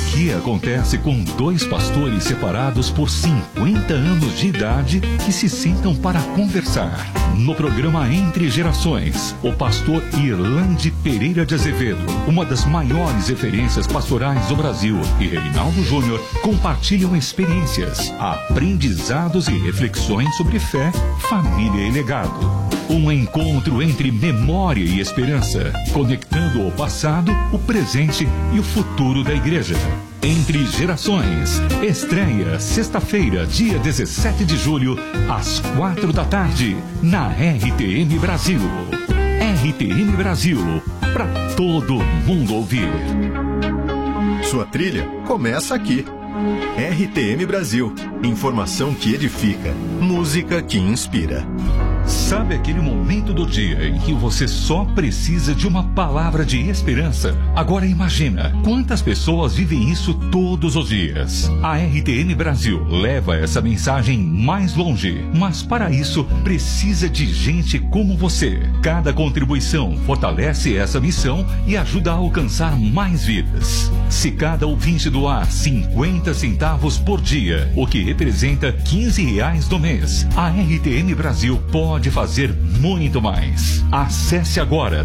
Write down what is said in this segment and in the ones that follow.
que acontece com dois pastores separados por 50 anos de idade que se sentam para conversar. No programa Entre Gerações, o pastor Irlande Pereira de Azevedo, uma das maiores referências pastorais do Brasil, e Reinaldo Júnior compartilham experiências, aprendizados e reflexões sobre fé, família e legado. Um encontro entre memória e esperança, conectando o passado, o presente e o futuro da igreja. Entre Gerações, estreia sexta-feira, dia 17 de julho, às 4 da tarde, na RTM Brasil. RTM Brasil, para todo mundo ouvir. Sua trilha começa aqui. RTM Brasil, informação que edifica, música que inspira. Sabe aquele momento do dia em que você só precisa de uma palavra de esperança? Agora imagina quantas pessoas vivem isso todos os dias. A RTM Brasil leva essa mensagem mais longe, mas para isso precisa de gente como você. Cada contribuição fortalece essa missão e ajuda a alcançar mais vidas. Se cada ouvinte doar 50 centavos por dia, o que representa R$15 no mês, a RTM Brasil pode fazer muito mais. Acesse agora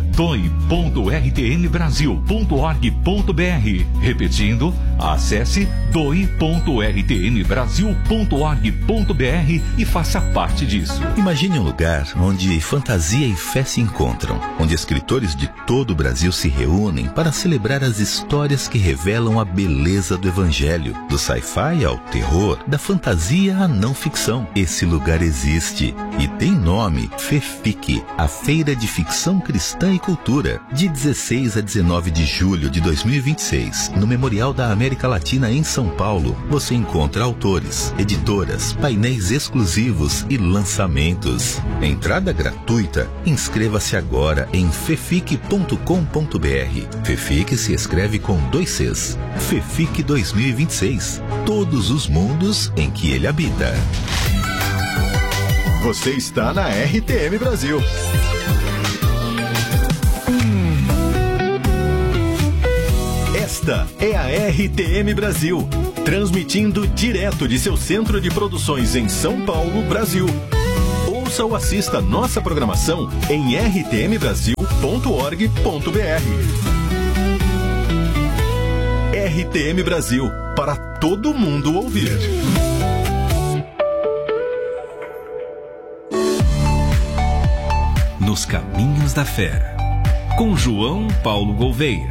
doe.rtmbrasil.org.br. Repetindo, acesse doe.rtmbrasil.org.br e faça parte disso. Imagine um lugar onde fantasia e fé se encontram, onde escritores de todo o Brasil se reúnem para celebrar as histórias que revelam a beleza do Evangelho, do sci-fi ao terror, da fantasia à não ficção. Esse lugar existe e tem nome: FEFIC, a Feira de Ficção Cristã e Cultura, de 16 a 19 de julho de 2026, no Memorial da América Latina em São Paulo. Você encontra autores, editoras, painéis exclusivos e lançamentos. Entrada gratuita. Inscreva-se agora em fefic.com.br. FEFIC se escreve com 2 Cs. FEFIC 2026. Todos os mundos em que ele habita. Você está na RTM Brasil. Esta é a RTM Brasil, transmitindo direto de seu centro de produções em São Paulo, Brasil. Ouça ou assista nossa programação em rtmbrasil.org.br. RTM Brasil, para todo mundo ouvir. Nos Caminhos da Fé, com João Paulo Gouveia.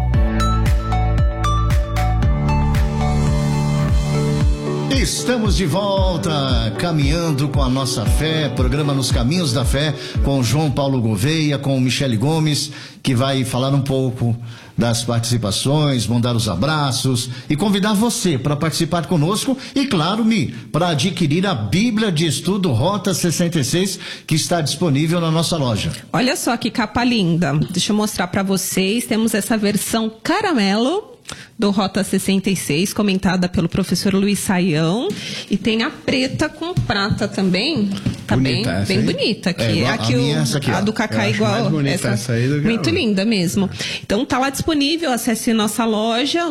Estamos de volta, caminhando com a nossa fé, programa Nos Caminhos da Fé, com João Paulo Gouveia, com Michele Gomes, que vai falar um pouco das participações, mandar os abraços e convidar você para participar conosco e, claro, para adquirir a Bíblia de Estudo Rota 66, que está disponível na nossa loja. Olha só que capa linda, deixa eu mostrar para vocês, temos essa versão caramelo do Rota 66, comentada pelo professor Luiz Saião, e tem a preta com prata também, tá bonita, bem bonita aqui. A do Cacá igual essa aí muito linda mesmo. Então tá lá disponível, acesse nossa loja,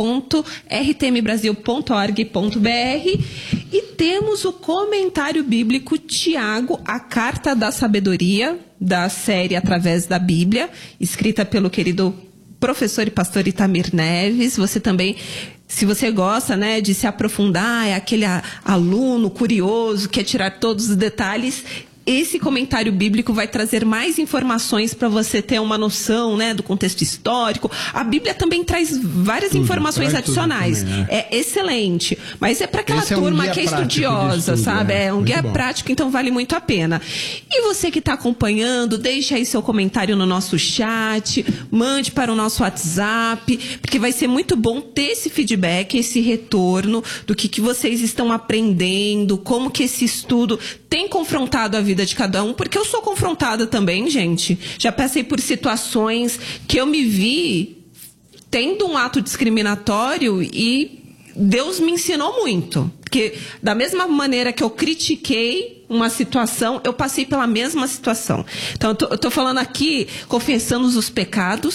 loja.rtmbrasil.org.br, e temos o comentário bíblico Tiago, a Carta da Sabedoria, da série Através da Bíblia, escrita pelo querido professor e pastor Itamir Neves. Você também, se você gosta, né, de se aprofundar, é aquele aluno curioso, quer tirar todos os detalhes, esse comentário bíblico vai trazer mais informações para você ter uma noção, né, do contexto histórico. A Bíblia também traz várias informações adicionais. Também, é excelente. Mas é para aquela turma que é estudiosa, sabe? É um guia prático, então vale muito a pena. E você que está acompanhando, deixa aí seu comentário no nosso chat, mande para o nosso WhatsApp, porque vai ser muito bom ter esse feedback, esse retorno do que vocês estão aprendendo, como que esse estudo tem confrontado a vida de cada um, porque eu sou confrontada também, gente. Já passei por situações que eu me vi tendo um ato discriminatório e Deus me ensinou muito. Porque da mesma maneira que eu critiquei uma situação, eu passei pela mesma situação. Então, eu tô falando aqui, confessando os pecados,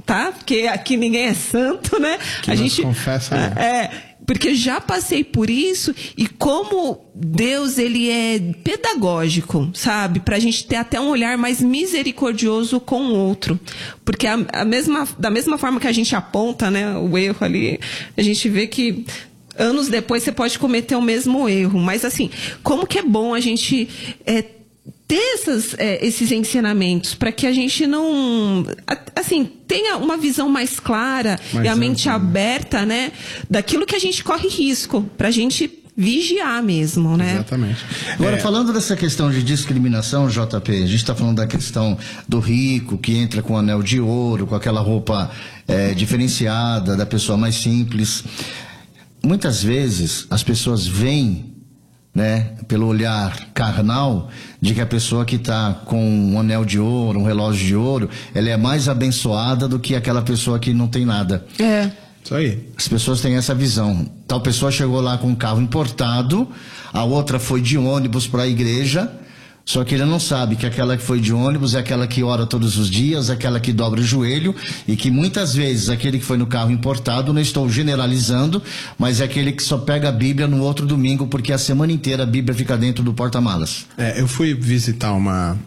tá? Porque aqui ninguém é santo, né? Que a gente confessa. Porque já passei por isso, e como Deus, ele é pedagógico, sabe? Pra gente ter até um olhar mais misericordioso com o outro. Porque da mesma forma que a gente aponta, né, o erro ali, a gente vê que anos depois você pode cometer o mesmo erro. Mas assim, como que é bom a gente ter esses ensinamentos para que a gente não, assim, tenha uma visão mais clara e a mente aberta, né, daquilo que a gente corre risco, para a gente vigiar mesmo, né? Exatamente. Agora, falando dessa questão de discriminação, JP, a gente está falando da questão do rico que entra com anel de ouro, com aquela roupa diferenciada, da pessoa mais simples. Muitas vezes as pessoas veem, né, pelo olhar carnal, de que a pessoa que está com um anel de ouro, um relógio de ouro, ela é mais abençoada do que aquela pessoa que não tem nada. Isso aí. As pessoas têm essa visão. Tal pessoa chegou lá com um carro importado, a outra foi de ônibus para a igreja, só que ele não sabe que aquela que foi de ônibus é aquela que ora todos os dias, aquela que dobra o joelho, e que muitas vezes aquele que foi no carro importado, não estou generalizando, mas é aquele que só pega a Bíblia no outro domingo, porque a semana inteira a Bíblia fica dentro do porta-malas. Eu fui visitar uma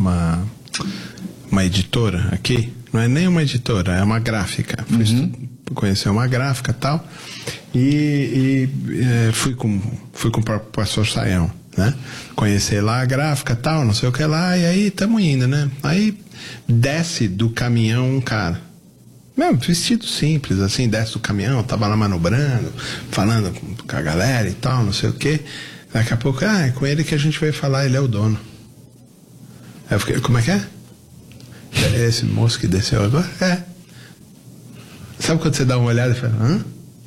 editora aqui, não é nem uma editora, é uma gráfica. Fui conhecer uma gráfica e tal, e fui com o próprio pastor Saião, né? Conhecer lá a gráfica e tal, não sei o que lá, e aí tamo indo, né? Aí desce do caminhão um cara, vestido simples, assim, desce do caminhão, tava lá manobrando, falando com a galera e tal, não sei o que. Daqui a pouco, é com ele que a gente vai falar, ele é o dono. Aí eu fiquei, como é que é? É esse moço que desceu agora? Sabe quando você dá uma olhada e fala, hã?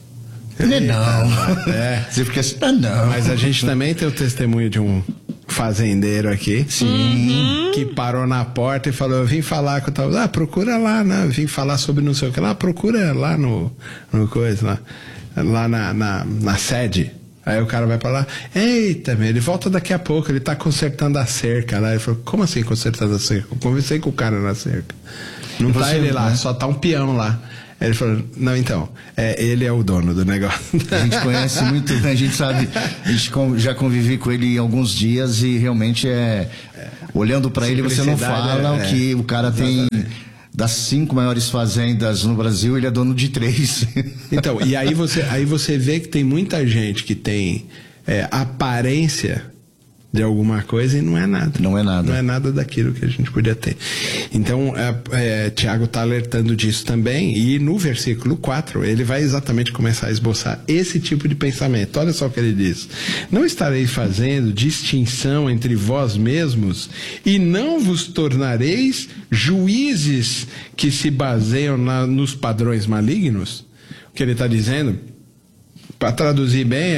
Não. Você fica assim, não. Mas a gente também tem o testemunho de um fazendeiro aqui. Sim. Que parou na porta e falou, eu vim falar com o tal. Procura lá, né? Eu vim falar sobre não sei o que lá, procura lá no coisa, lá na sede. Aí o cara vai pra lá, eita, ele volta daqui a pouco, ele tá consertando a cerca lá. Ele falou, como assim consertando a cerca? Eu conversei com o cara na cerca. Não tá ele lá, só tá um peão lá. Ele falou, não, então, ele é o dono do negócio. A gente conhece muito, a gente sabe, a gente já convivi com ele alguns dias e realmente olhando para ele você não fala o que o cara tem. Das 5 maiores fazendas no Brasil, ele é dono de 3. Então, e aí você vê que tem muita gente que tem aparência de alguma coisa e não é nada. Não é nada. Não é nada daquilo que a gente podia ter. Então, Tiago está alertando disso também, e no versículo 4, ele vai exatamente começar a esboçar esse tipo de pensamento. Olha só o que ele diz. Não estareis fazendo distinção entre vós mesmos, e não vos tornareis juízes que se baseiam nos padrões malignos? O que ele está dizendo, para traduzir bem,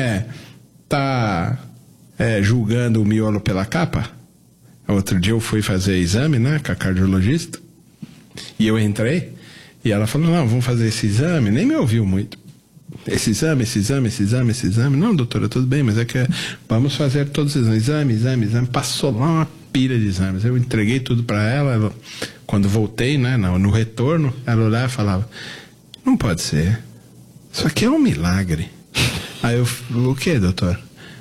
julgando o miolo pela capa. Outro dia eu fui fazer exame, né, com a cardiologista, e eu entrei, e ela falou, não, vamos fazer esse exame, nem me ouviu muito. Esse exame. Não, doutora, tudo bem, mas é que vamos fazer todos os exames, exame. Passou lá uma pilha de exames. Eu entreguei tudo para ela, quando voltei, né, no retorno, ela olhava e falava, não pode ser, isso aqui é um milagre. Aí eu, o que, doutor?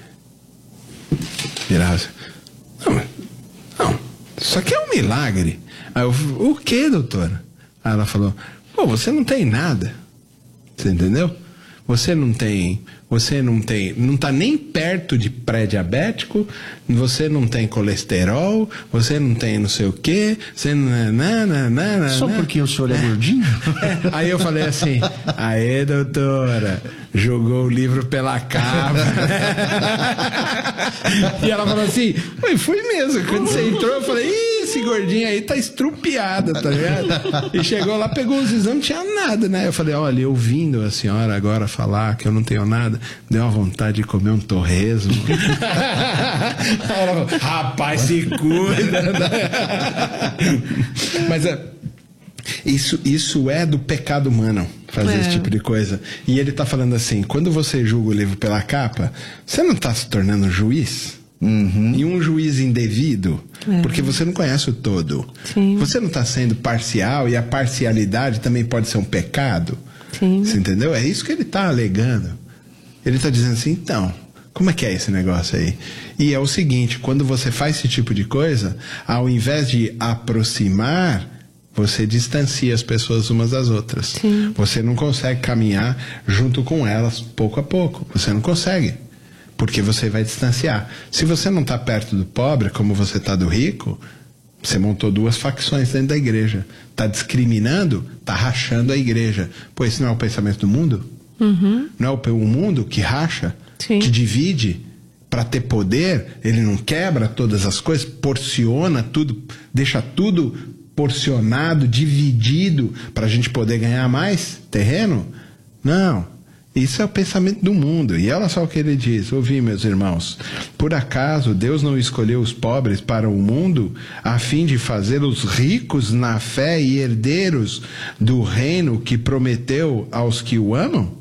Virava assim, não, isso aqui é um milagre. Aí eu, o que, doutora? Aí ela falou, você não tem nada, você entendeu? Você não tá nem perto de pré-diabético, você não tem colesterol, você não tem não sei o quê, você não... Só porque o senhor é gordinho? Aí eu falei assim, aê, doutora, jogou o livro pela capa. E ela falou assim, foi mesmo, quando você entrou eu falei, esse gordinho aí tá estrupiado, tá ligado? E chegou lá, pegou os exames, não tinha nada, né? Eu falei, olha, ouvindo a senhora agora falar que eu não tenho nada, deu uma vontade de comer um torresmo. Aí ela falou, rapaz, se cuida. Mas isso é do pecado humano, fazer esse tipo de coisa. E ele tá falando assim, quando você julga o livro pela capa, você não tá se tornando juiz? e um juiz indevido, porque você não conhece o todo. Sim. Você não está sendo parcial, e a parcialidade também pode ser um pecado. Sim. Você entendeu? É isso que ele está alegando. Ele está dizendo assim, então, como é que é esse negócio aí? E é o seguinte, quando você faz esse tipo de coisa, ao invés de aproximar, você distancia as pessoas umas das outras. Sim. Você não consegue caminhar junto com elas pouco a pouco. Você não consegue. Porque você vai distanciar. Se você não está perto do pobre, como você está do rico, você montou 2 facções dentro da igreja. Está discriminando, está rachando a igreja. Pô, esse não é o pensamento do mundo? Não é o mundo que racha, Sim. que divide para ter poder? Ele não quebra todas as coisas, porciona tudo, deixa tudo porcionado, dividido, para a gente poder ganhar mais terreno? Não. Isso é o pensamento do mundo. E olha só o que ele diz. Ouvi, meus irmãos. Por acaso Deus não escolheu os pobres para o mundo a fim de fazê-los ricos na fé e herdeiros do reino que prometeu aos que o amam?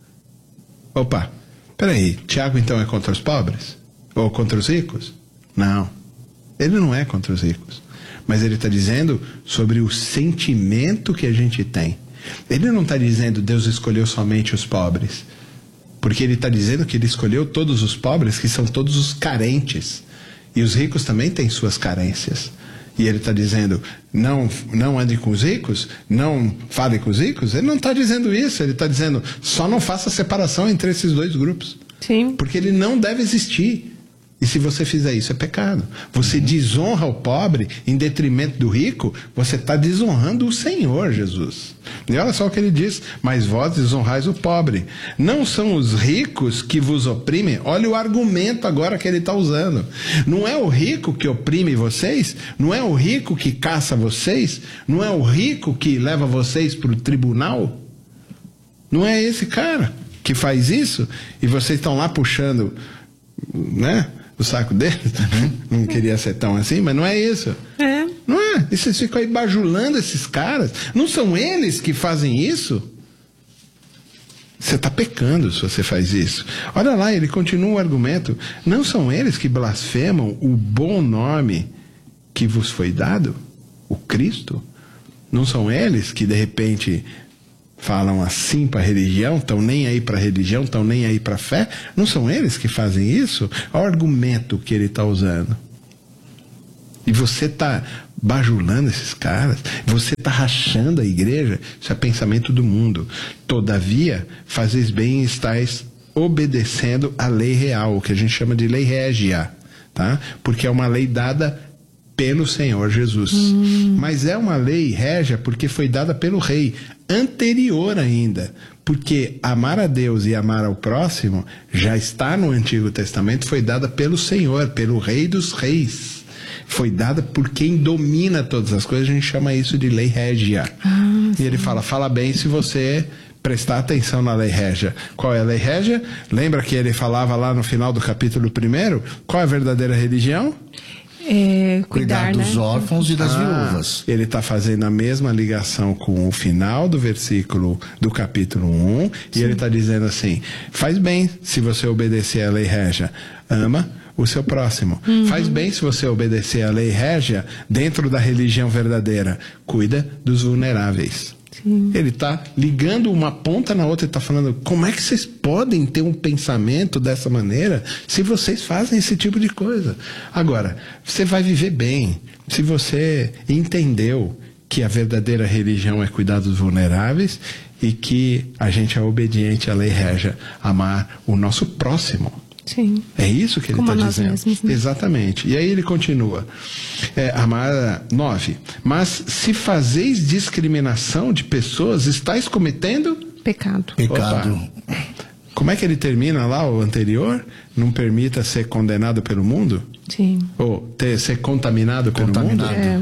Opa, peraí. Tiago então é contra os pobres? Ou contra os ricos? Não. Ele não é contra os ricos. Mas ele está dizendo sobre o sentimento que a gente tem. Ele não está dizendo Deus escolheu somente os pobres, porque ele está dizendo que ele escolheu todos os pobres, que são todos os carentes, e os ricos também têm suas carências. E ele está dizendo não ande com os ricos, não fale com os ricos. Ele não está dizendo isso. Ele está dizendo só não faça separação entre esses 2 grupos. Sim. Porque ele não deve existir. E se você fizer isso, é pecado. Você desonra o pobre em detrimento do rico, você está desonrando o Senhor Jesus. E olha só o que ele diz: mas vós desonrais o pobre. Não são os ricos que vos oprimem? Olha o argumento agora que ele está usando. Não é o rico que oprime vocês? Não é o rico que caça vocês? Não é o rico que leva vocês para o tribunal? Não é esse cara que faz isso? E vocês estão lá puxando, né, o saco dele? Não queria ser tão assim, mas não é isso. É. Não é? E vocês ficam aí bajulando esses caras. Não são eles que fazem isso? Você está pecando se você faz isso. Olha lá, ele continua o argumento. Não são eles que blasfemam o bom nome que vos foi dado? O Cristo? Não são eles que de repente falam assim para a religião, estão nem aí para a religião, estão nem aí para a fé? Não são eles que fazem isso? Olha o argumento que ele está usando. E você está bajulando esses caras, você está rachando a igreja. Isso é pensamento do mundo. Todavia, fazeis bem e estáis obedecendo a lei real, o que a gente chama de lei régia, tá? Porque é uma lei dada pelo Senhor Jesus. Mas é uma lei régia porque foi dada pelo rei, anterior ainda. Porque amar a Deus e amar ao próximo já está no Antigo Testamento, foi dada pelo Senhor, pelo Rei dos Reis. Foi dada por quem domina todas as coisas. A gente chama isso de lei régia. E ele fala bem se você prestar atenção na lei régia. Qual é a lei régia? Lembra que ele falava lá no final do capítulo 1? Qual é a verdadeira religião? Cuidar dos órfãos e das viúvas. Ele está fazendo a mesma ligação com o final do versículo do capítulo 1. E ele está dizendo assim: faz bem se você obedecer à lei régia. Ama o seu próximo. Faz bem se você obedecer à lei régia dentro da religião verdadeira. Cuida dos vulneráveis. Sim. Ele está ligando uma ponta na outra e está falando: como é que vocês podem ter um pensamento dessa maneira se vocês fazem esse tipo de coisa? Agora, você vai viver bem se você entendeu que a verdadeira religião é cuidar dos vulneráveis e que a gente é obediente à lei régia, amar o nosso próximo. Sim. É isso que ele está dizendo. Mesmos, né? Exatamente. E aí ele continua. Amar 9. Mas se fazeis discriminação de pessoas, estáis cometendo pecado. Opa. Como é que ele termina lá o anterior? Não permita ser condenado pelo mundo? Sim. Ou ser contaminado pelo mundo?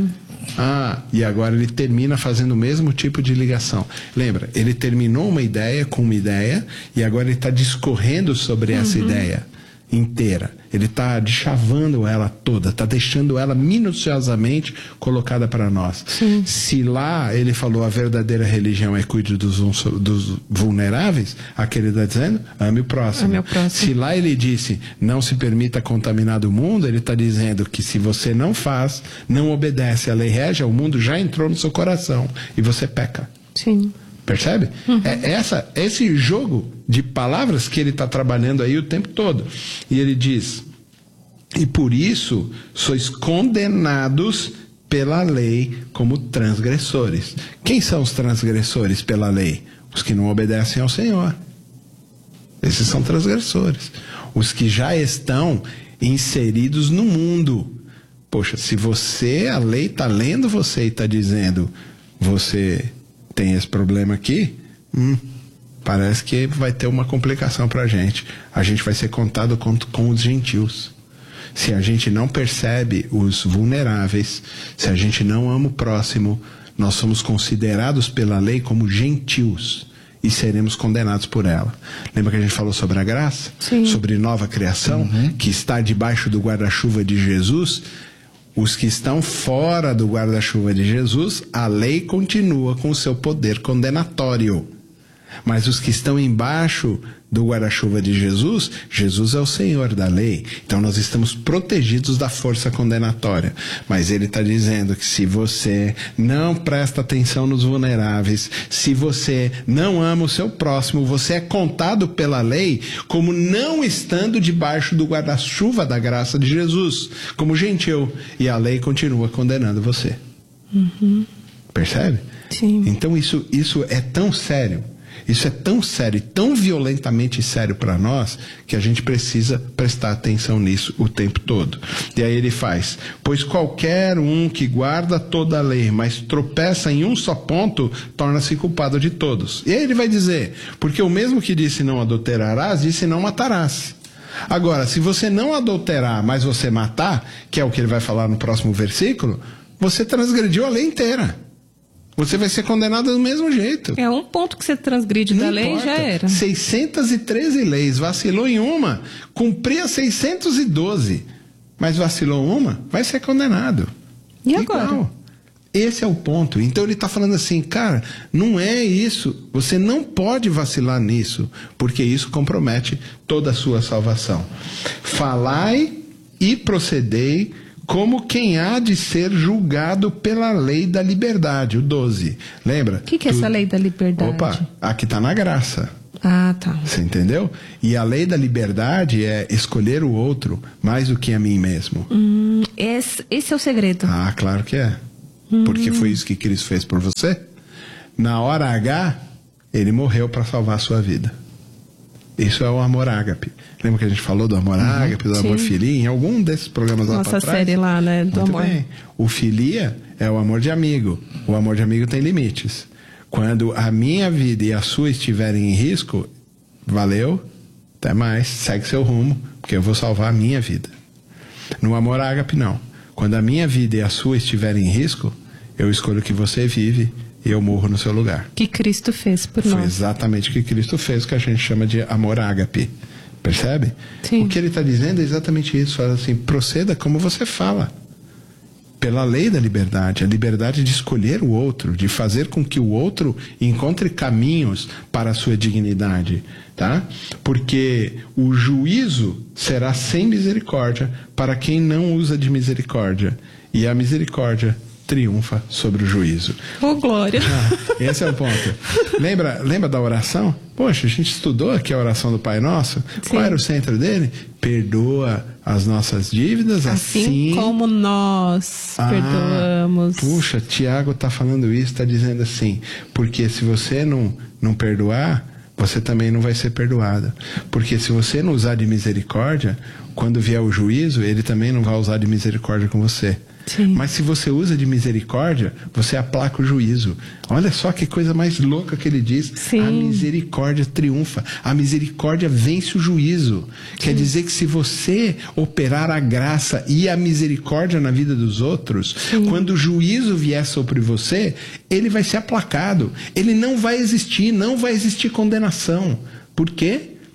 E agora ele termina fazendo o mesmo tipo de ligação. Lembra, ele terminou uma ideia com uma ideia e agora ele está discorrendo sobre essa ideia. inteira. Ele está deschavando ela toda, está deixando ela minuciosamente colocada para nós. Sim. Se lá ele falou a verdadeira religião é cuide dos vulneráveis, aqui ele está dizendo ame o próximo. Ame o próximo. Se lá ele disse não se permita contaminar do mundo, ele está dizendo que se você não faz, não obedece à lei régia, o mundo já entrou no seu coração e você peca. Sim. Percebe? É esse jogo de palavras que ele está trabalhando aí o tempo todo. E ele diz: e por isso sois condenados pela lei como transgressores. Quem são os transgressores pela lei? Os que não obedecem ao Senhor. Esses são transgressores. Os que já estão inseridos no mundo. Poxa, se você, a lei está lendo você e está dizendo, você tem esse problema aqui, parece que vai ter uma complicação para a gente vai ser contado com os gentios. Se a gente não percebe os vulneráveis, se a gente não ama o próximo, nós somos considerados pela lei como gentios e seremos condenados por ela. Lembra que a gente falou sobre a graça? Sim. Sobre nova criação, que está debaixo do guarda-chuva de Jesus? Os que estão fora do guarda-chuva de Jesus, a lei continua com o seu poder condenatório. Mas os que estão embaixo do guarda-chuva de Jesus, Jesus é o Senhor da lei. Então nós estamos protegidos da força condenatória. Mas ele está dizendo que se você não presta atenção nos vulneráveis, se você não ama o seu próximo, você é contado pela lei como não estando debaixo do guarda-chuva da graça de Jesus, como gentil. E a lei continua condenando você. Percebe? Sim. Então isso é tão sério. Isso é tão sério, tão violentamente sério para nós, que a gente precisa prestar atenção nisso o tempo todo. E aí ele faz: pois qualquer um que guarda toda a lei, mas tropeça em um só ponto, torna-se culpado de todos. E aí ele vai dizer: porque o mesmo que disse não adulterarás, disse não matarás. Agora, se você não adulterar, mas você matar, que é o que ele vai falar no próximo versículo, você transgrediu a lei inteira. Você vai ser condenado do mesmo jeito. É um ponto que você transgride da lei, já era. 613 leis, vacilou em uma, cumpria 612, mas vacilou uma, vai ser condenado. E agora? Igual. Esse é o ponto. Então ele está falando assim, cara, não é isso. Você não pode vacilar nisso, porque isso compromete toda a sua salvação. Falai e procedei como quem há de ser julgado pela lei da liberdade, o 12. Lembra? O que é essa lei da liberdade? Opa, aqui está na graça. Ah, tá. Você entendeu? E a lei da liberdade é escolher o outro mais do que a mim mesmo. Esse é o segredo. Ah, claro que é. Porque foi isso que Cristo fez por você. Na hora H, ele morreu para salvar a sua vida. Isso é o amor ágape. Lembra que a gente falou do amor ágape, do amor filia, em algum desses programas lá para trás? Nossa série lá, né, do muito amor. Bem. O filia é o amor de amigo. O amor de amigo tem limites. Quando a minha vida e a sua estiverem em risco, valeu, até mais, segue seu rumo, porque eu vou salvar a minha vida. No amor ágape, não. Quando a minha vida e a sua estiverem em risco, eu escolho que você vive e eu morro no seu lugar. Que Cristo fez por nós. Foi exatamente o que Cristo fez, que a gente chama de amor ágape. Percebe? Sim. O que ele está dizendo é exatamente isso. Fala assim, proceda como você fala. Pela lei da liberdade, a liberdade de escolher o outro, de fazer com que o outro encontre caminhos para a sua dignidade, tá? Porque o juízo será sem misericórdia para quem não usa de misericórdia, e a misericórdia triunfa sobre o juízo. Oh, glória! Esse é o ponto. Lembra da oração? Poxa, a gente estudou aqui a oração do Pai Nosso. Sim. Qual era o centro dele? Perdoa as nossas dívidas, assim como nós perdoamos. Puxa, Tiago está falando isso, está dizendo assim, porque se você não perdoar, você também não vai ser perdoado. Porque se você não usar de misericórdia, quando vier o juízo, ele também não vai usar de misericórdia com você. Sim. Mas se você usa de misericórdia, você aplaca o juízo. Olha só que coisa mais louca que ele diz. Sim. A misericórdia triunfa. A misericórdia vence o juízo. Sim. Quer dizer que se você operar a graça e a misericórdia na vida dos outros, sim, quando o juízo vier sobre você, ele vai ser aplacado. Ele não vai existir, não vai existir condenação. Por quê?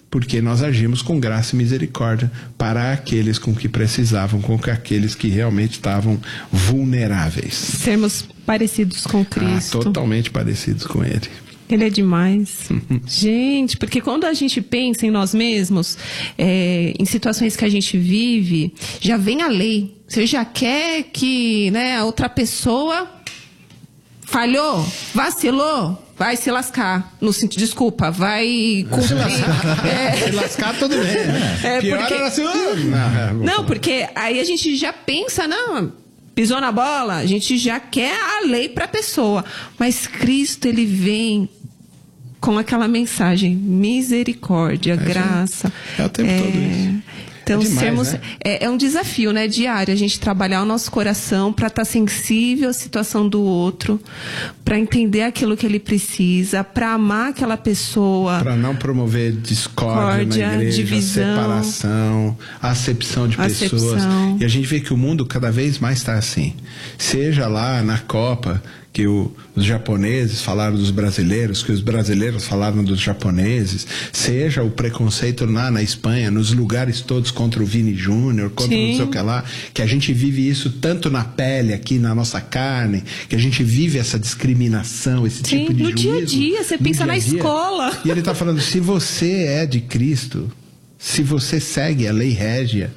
porque nós agimos com graça e misericórdia para aqueles com que precisavam, com aqueles que realmente estavam vulneráveis. Sermos parecidos com Cristo. Totalmente parecidos com Ele. Ele é demais. Gente, porque quando a gente pensa em nós mesmos, em situações que a gente vive, já vem a lei. Você já quer que, né, a outra pessoa falhou, vacilou, vai se lascar. No sentido, desculpa, vai cumprir. Se lascar, tudo bem. Né? Pior porque... era assim. Não, porque aí a gente já pensa, não, pisou na bola, a gente já quer a lei para a pessoa. Mas Cristo, ele vem com aquela mensagem, misericórdia, graça. É o tempo todo isso. Então, demais, né? É um desafio, né, diário, a gente trabalhar o nosso coração para estar sensível à situação do outro, para entender aquilo que ele precisa, para amar aquela pessoa. Para não promover discórdia na igreja, divisão, separação, acepção de pessoas. E a gente vê que o mundo cada vez mais está assim. Seja lá na Copa, que os japoneses falaram dos brasileiros, que os brasileiros falaram dos japoneses, seja o preconceito lá na Espanha, nos lugares todos contra o Vini Júnior, contra não sei o que lá, que a gente vive isso tanto na pele, aqui na nossa carne, que a gente vive essa discriminação, esse tipo de juízo. No dia a dia, você pensa na escola. E ele está falando, se você é de Cristo, se você segue a lei régia,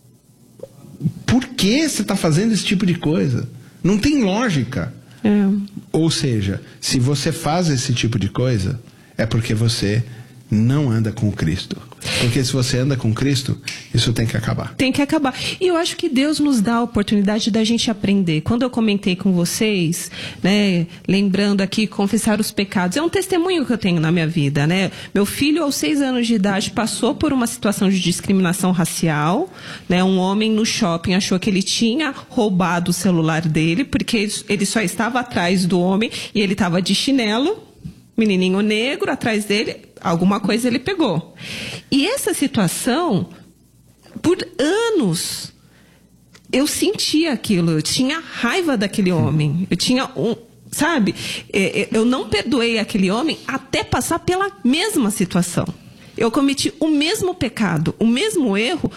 por que você está fazendo esse tipo de coisa? Não tem lógica. Ou seja, se você faz esse tipo de coisa, é porque você não anda com Cristo. Porque se você anda com Cristo, isso tem que acabar. Tem que acabar. E eu acho que Deus nos dá a oportunidade da gente aprender. Quando eu comentei com vocês, né, lembrando aqui, confessar os pecados, é um testemunho que eu tenho na minha vida, né? Meu filho, aos 6 anos de idade, passou por uma situação de discriminação racial, né? Um homem no shopping achou que ele tinha roubado o celular dele, porque ele só estava atrás do homem e ele estava de chinelo, menininho negro atrás dele, alguma coisa ele pegou. E essa situação, por anos, eu sentia aquilo, eu tinha raiva daquele homem, eu tinha sabe, eu não perdoei aquele homem até passar pela mesma situação. Eu cometi o mesmo pecado, o mesmo erro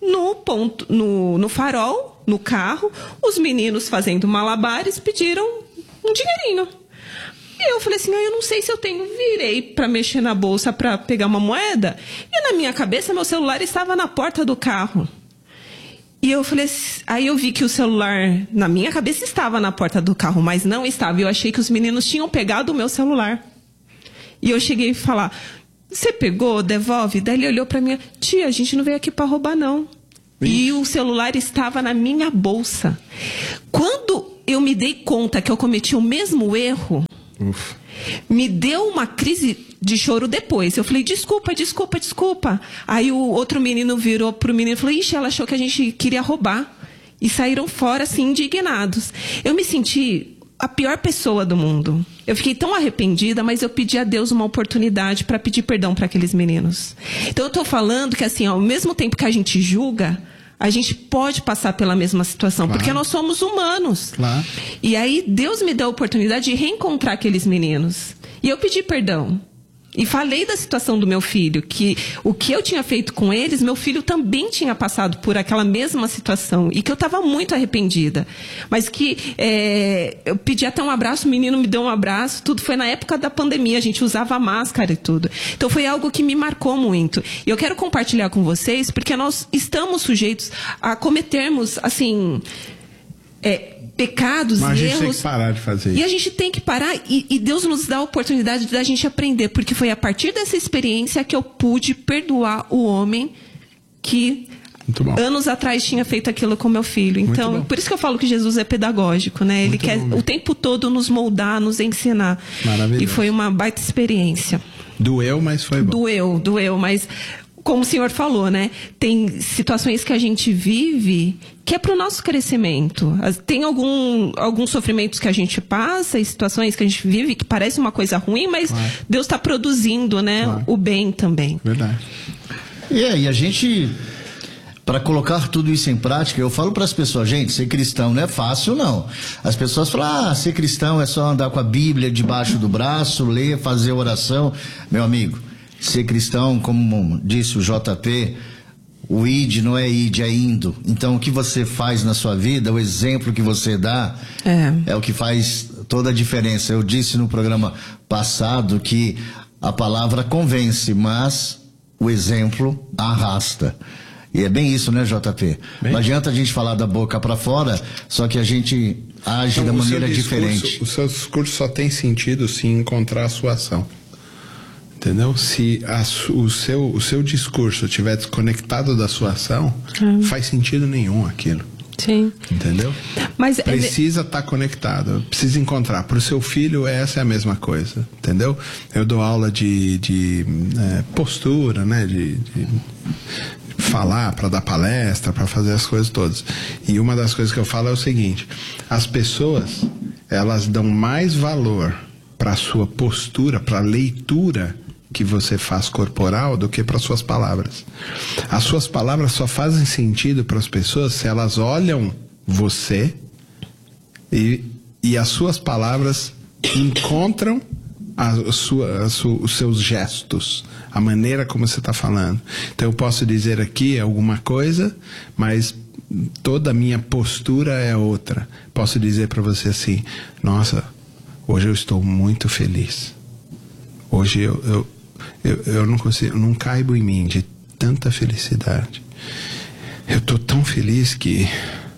no farol, no carro, os meninos fazendo malabares pediram um dinheirinho. E eu falei assim, eu não sei se eu tenho. Virei para mexer na bolsa para pegar uma moeda. E na minha cabeça, meu celular estava na porta do carro. E eu falei, aí eu vi que o celular, na minha cabeça, estava na porta do carro, mas não estava. Eu achei que os meninos tinham pegado o meu celular. E eu cheguei a falar, você pegou? Devolve? Daí ele olhou para mim, tia, a gente não veio aqui para roubar, não. E o celular estava na minha bolsa. Quando eu me dei conta que eu cometi o mesmo erro, me deu uma crise de choro depois. Eu falei, desculpa. Aí o outro menino virou pro menino e falou, ixi, ela achou que a gente queria roubar. E saíram fora, assim, indignados. Eu me senti a pior pessoa do mundo. Eu fiquei tão arrependida, mas eu pedi a Deus uma oportunidade para pedir perdão para aqueles meninos. Então eu tô falando que, assim, ao mesmo tempo que a gente julga, a gente pode passar pela mesma situação, claro, porque nós somos humanos. Claro. E aí Deus me deu a oportunidade de reencontrar aqueles meninos. E eu pedi perdão. E falei da situação do meu filho, que o que eu tinha feito com eles, meu filho também tinha passado por aquela mesma situação. E que eu estava muito arrependida. Mas que eu pedi até um abraço, o menino me deu um abraço. Tudo foi na época da pandemia, a gente usava máscara e tudo. Então foi algo que me marcou muito. E eu quero compartilhar com vocês, porque nós estamos sujeitos a cometermos, assim, pecados, mas erros. a gente tem que parar de fazer isso. E a gente tem que parar, e Deus nos dá a oportunidade da gente aprender, porque foi a partir dessa experiência que eu pude perdoar o homem que anos atrás tinha feito aquilo com meu filho. Então, por isso que eu falo que Jesus é pedagógico, né? Ele quer o tempo todo nos moldar, nos ensinar. Maravilhoso. E foi uma baita experiência. Doeu, mas foi bom. Doeu, mas como o senhor falou, né? Tem situações que a gente vive que é para o nosso crescimento. Tem alguns sofrimentos que a gente passa e situações que a gente vive que parece uma coisa ruim, mas claro, Deus está produzindo, né, claro, o bem também. Verdade. E a gente, para colocar tudo isso em prática, eu falo para as pessoas, gente, ser cristão não é fácil, não. As pessoas falam, ser cristão é só andar com a Bíblia debaixo do braço, ler, fazer oração. Meu amigo, ser cristão, como disse o JP, o id não é id, é indo. Então o que você faz na sua vida, o exemplo que você dá, é o que faz toda a diferença. Eu disse no programa passado que a palavra convence, mas o exemplo arrasta. E é bem isso, né, JP? Bem... Não adianta a gente falar da boca para fora, só que a gente age da maneira diferente. O seu discurso só tem sentido se encontrar a sua ação. Entendeu? Se o seu discurso estiver desconectado da sua ação, faz sentido nenhum aquilo. Sim. Entendeu? Mas precisa estar conectado, precisa encontrar. Para o seu filho, essa é a mesma coisa, entendeu? Eu dou aula de postura, né? De falar, para dar palestra, para fazer as coisas todas. E uma das coisas que eu falo é o seguinte: as pessoas, elas dão mais valor para a sua postura, para a leitura que você faz corporal do que para suas palavras. As suas palavras só fazem sentido para as pessoas se elas olham você e as suas palavras encontram os seus gestos, a maneira como você está falando. Então eu posso dizer aqui alguma coisa, mas toda a minha postura é outra. Posso dizer para você assim: nossa, hoje eu estou muito feliz. Hoje eu não consigo, não caibo em mim de tanta felicidade. Eu estou tão feliz que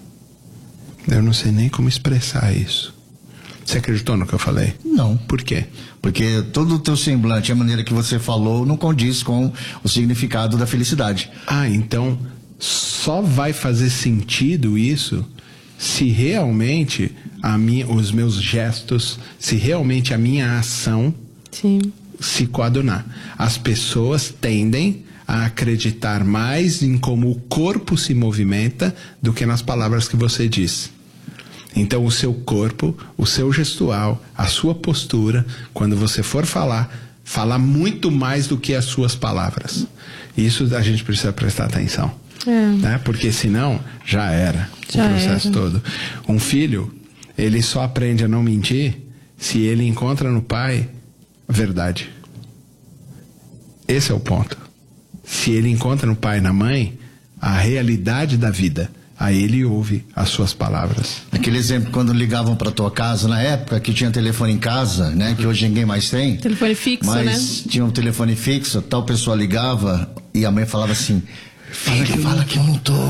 eu não sei nem como expressar isso. Você acreditou no que eu falei? Não. Por quê? Porque todo o teu semblante, a maneira que você falou, não condiz com o significado da felicidade. Então só vai fazer sentido isso se realmente os meus gestos, se realmente a minha ação se coadunar. As pessoas tendem a acreditar mais em como o corpo se movimenta do que nas palavras que você diz. Então o seu corpo, o seu gestual, a sua postura, quando você for falar muito mais do que as suas palavras. Isso a gente precisa prestar atenção. Né? Porque senão já era o processo todo. Um filho, ele só aprende a não mentir se ele encontra no pai a verdade. Esse é o ponto. Se ele encontra no pai e na mãe a realidade da vida, aí ele ouve as suas palavras. Aquele exemplo, quando ligavam para tua casa, na época que tinha telefone em casa, né? Que hoje ninguém mais tem. Telefone fixo, mas, né? Mas tinha um telefone fixo, tal pessoa ligava e a mãe falava assim: fala que eu não tô.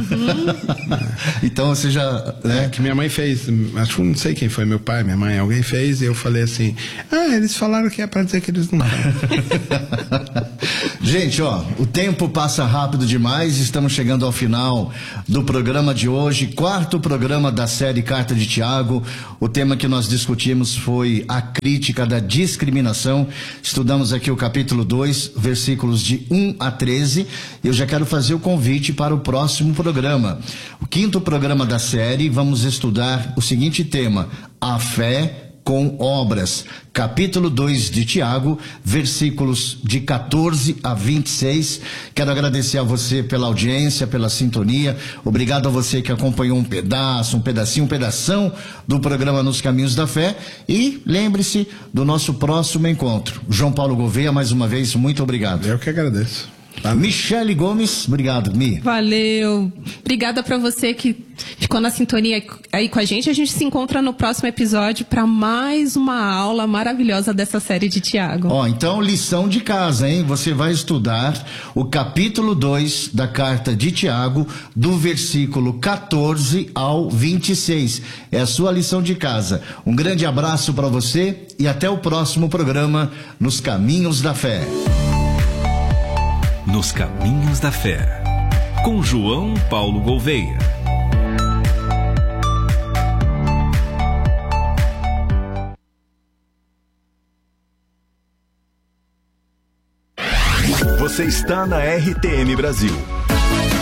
Então você já, né? Que minha mãe fez, acho que não sei quem foi, meu pai, minha mãe, alguém fez, e eu falei assim: eles falaram que é pra dizer que eles não estão. Gente, o tempo passa rápido demais, estamos chegando ao final do programa de hoje, 4º programa da série Carta de Tiago. O tema que nós discutimos foi a crítica da discriminação. Estudamos aqui o capítulo 2, versículos de 1 a 13. Eu já quero fazer o convite para o próximo programa. O 5º programa da série, vamos estudar o seguinte tema: a fé com obras. Capítulo 2 de Tiago, versículos de 14 a 26. Quero agradecer a você pela audiência, pela sintonia. Obrigado a você que acompanhou um pedação do programa Nos Caminhos da Fé. E lembre-se do nosso próximo encontro. João Paulo Gouveia, mais uma vez, muito obrigado. Eu que agradeço. Michele Gomes, obrigado, Mi. Valeu. Obrigada para você que ficou na sintonia aí com a gente. A gente se encontra no próximo episódio para mais uma aula maravilhosa dessa série de Tiago. Então, lição de casa, hein? Você vai estudar o capítulo 2 da carta de Tiago, do versículo 14 ao 26. É a sua lição de casa. Um grande abraço para você e até o próximo programa Nos Caminhos da Fé. Nos Caminhos da Fé, com João Paulo Gouveia. Você está na RTM Brasil.